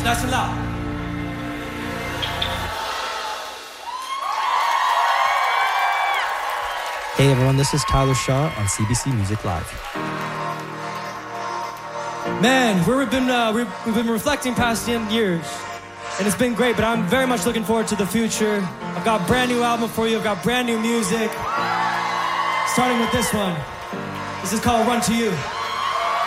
Nice and loud. Hey everyone, this is Tyler Shaw on CBC Music Live. Man, we've been reflecting past the years, and it's been great, but I'm very much looking forward to the future. I've got a brand new album for you, I've got brand new music, starting with this one. This is called Run to You.